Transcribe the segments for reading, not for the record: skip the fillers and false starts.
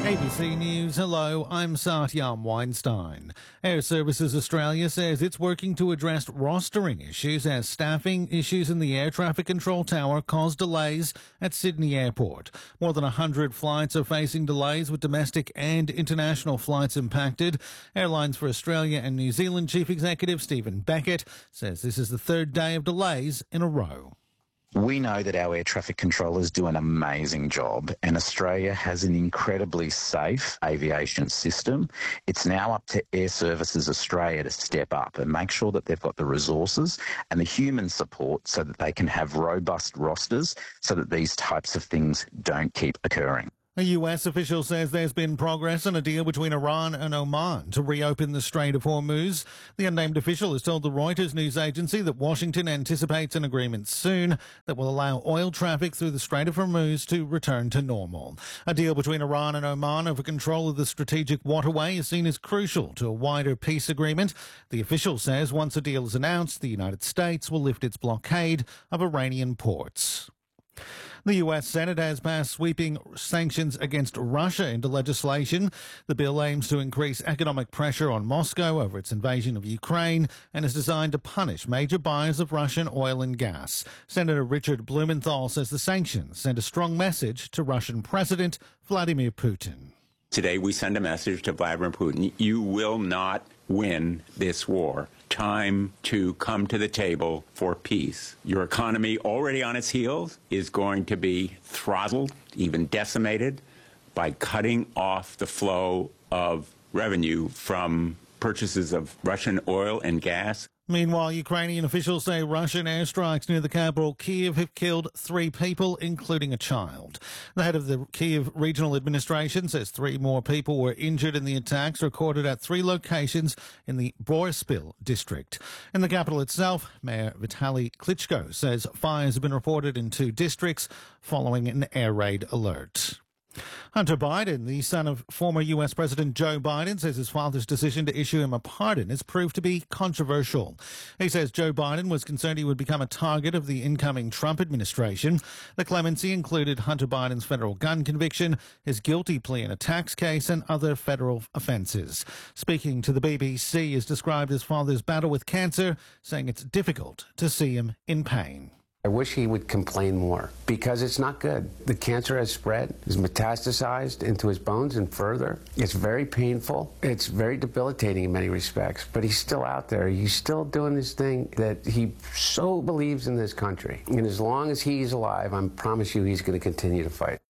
ABC News, hello, I'm Satyam Weinstein. Air Services Australia says it's working to address rostering issues as staffing issues in the air traffic control tower cause delays at Sydney Airport. More than 100 flights are facing delays with domestic and international flights impacted. Airlines for Australia and New Zealand Chief Executive Stephen Beckett says this is the third day of delays in a row. We know that our air traffic controllers do an amazing job, and Australia has an incredibly safe aviation system. It's now up to Air Services Australia to step up and make sure that they've got the resources and the human support so that they can have robust rosters so that these types of things don't keep occurring. A US official says there's been progress on a deal between Iran and Oman to reopen the Strait of Hormuz. The unnamed official has told the Reuters news agency that Washington anticipates an agreement soon that will allow oil traffic through the Strait of Hormuz to return to normal. A deal between Iran and Oman over control of the strategic waterway is seen as crucial to a wider peace agreement. The official says once a deal is announced, the United States will lift its blockade of Iranian ports. The US Senate has passed sweeping sanctions against Russia into legislation. The bill aims to increase economic pressure on Moscow over its invasion of Ukraine and is designed to punish major buyers of Russian oil and gas. Senator Richard Blumenthal says the sanctions send a strong message to Russian President Vladimir Putin. Today we send a message to Vladimir Putin. You will not win this war. Time to come to the table for peace. Your economy, already on its heels, is going to be throttled, even decimated, by cutting off the flow of revenue from purchases of Russian oil and gas. Meanwhile, Ukrainian officials say Russian airstrikes near the capital, Kyiv, have killed 3 people, including a child. The head of the Kyiv Regional Administration says 3 more people were injured in the attacks recorded at 3 locations in the Boryspil district. In the capital itself, Mayor Vitaly Klitschko says fires have been reported in 2 districts following an air raid alert. Hunter Biden, the son of former U.S. President Joe Biden, says his father's decision to issue him a pardon has proved to be controversial. He says Joe Biden was concerned he would become a target of the incoming Trump administration. The clemency included Hunter Biden's federal gun conviction, his guilty plea in a tax case, and other federal offences. Speaking to the BBC, has described his father's battle with cancer, saying it's difficult to see him in pain. I wish he would complain more because it's not good. The cancer has spread, is metastasized into his bones and further. It's very painful. It's very debilitating in many respects, but he's still out there. He's still doing this thing that he so believes in this country. And as long as he's alive, I promise you he's going to continue to fight.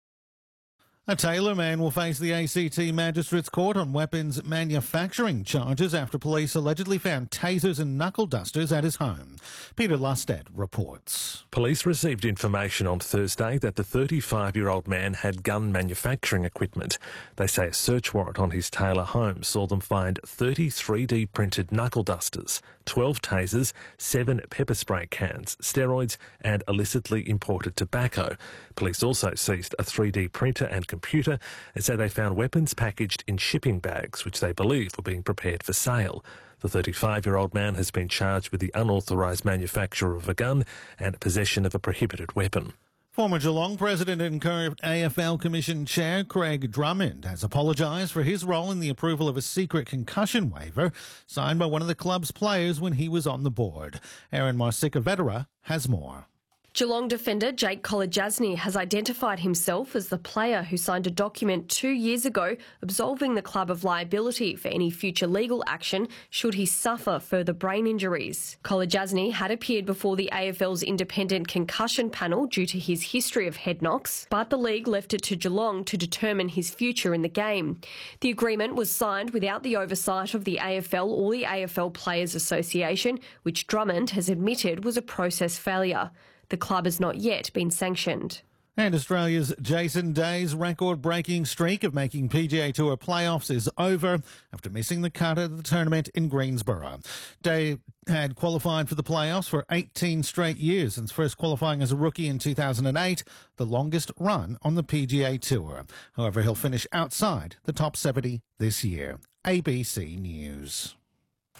A Taylor man will face the ACT Magistrates Court on weapons manufacturing charges after police allegedly found tasers and knuckle dusters at his home. Peter Lusted reports. Police received information on Thursday that the 35-year-old man had gun manufacturing equipment. They say a search warrant on his Taylor home saw them find 30 3D printed knuckle dusters, 12 tasers, 7 pepper spray cans, steroids and illicitly imported tobacco. Police also seized a 3D printer and computer and say they found weapons packaged in shipping bags which they believe were being prepared for sale. The 35-year-old man has been charged with the unauthorised manufacture of a gun and possession of a prohibited weapon. Former Geelong President and current AFL Commission Chair Craig Drummond has apologised for his role in the approval of a secret concussion waiver signed by one of the club's players when he was on the board. Aaron Marsica-Vetera has more. Geelong defender Jake Kolodjasny has identified himself as the player who signed a document 2 years ago absolving the club of liability for any future legal action should he suffer further brain injuries. Kolodjasny had appeared before the AFL's independent concussion panel due to his history of head knocks, but the league left it to Geelong to determine his future in the game. The agreement was signed without the oversight of the AFL or the AFL Players Association, which Drummond has admitted was a process failure. The club has not yet been sanctioned. And Australia's Jason Day's record-breaking streak of making PGA Tour playoffs is over after missing the cut at the tournament in Greensboro. Day had qualified for the playoffs for 18 straight years since first qualifying as a rookie in 2008, the longest run on the PGA Tour. However, he'll finish outside the top 70 this year. ABC News.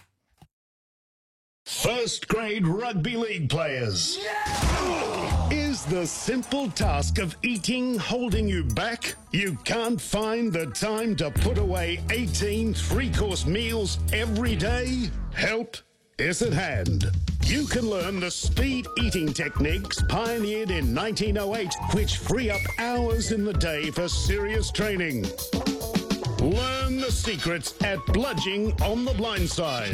First grade rugby league players. Is Is the simple task of eating holding you back? You can't find the time to put away 18 three-course meals every day? Help is at hand. You can learn the speed eating techniques pioneered in 1908, which free up hours in the day for serious training. Learn the secrets at Bludging on the Blind Side.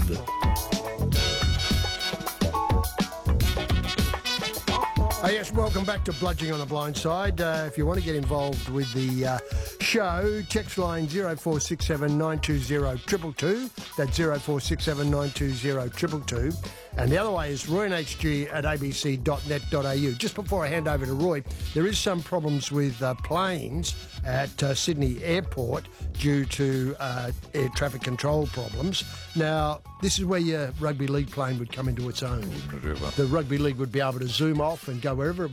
Yes, welcome back to Bludging on the Blind Side. If you want to get involved with the show, text line 0467 920 222. That's 0467 920 222. And the other way is roynhg@abc.net.au. Just before I hand over to Roy, there is some problems with planes at Sydney Airport due to air traffic control problems. Now, this is where your rugby league plane would come into its own. The rugby league would be able to zoom off and go wherever it